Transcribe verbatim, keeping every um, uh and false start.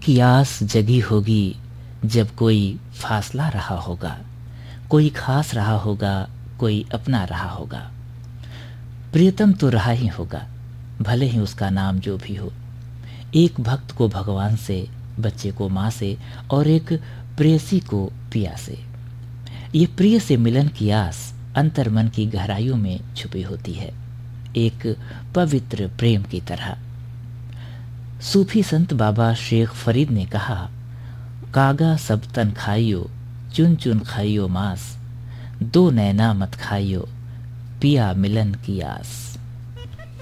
की आस जगी होगी जब कोई फासला रहा होगा, कोई खास रहा होगा, कोई अपना रहा होगा। प्रियतम तो रहा ही होगा, भले ही उसका नाम जो भी हो। एक भक्त को भगवान से, बच्चे को माँ से और एक प्रेयसी को पिया से। ये प्रिय से मिलन की आस अंतर मन की गहराइयों में छुपी होती है, एक पवित्र प्रेम की तरह। सूफी संत बाबा शेख फरीद ने कहा, कागा सब तन खाइयो, चुन चुन खाइयो मांस, दो नैना मत खाइयो, पिया मिलन की आस।